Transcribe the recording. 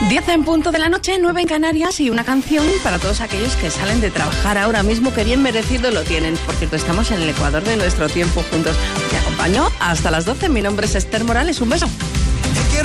10 en punto de la noche, 9 en Canarias, y una canción para todos aquellos que salen de trabajar ahora mismo, que bien merecido lo tienen. Por cierto, estamos en el ecuador de nuestro tiempo juntos. Te acompaño hasta las 12. Mi nombre es Esther Morales. Un beso.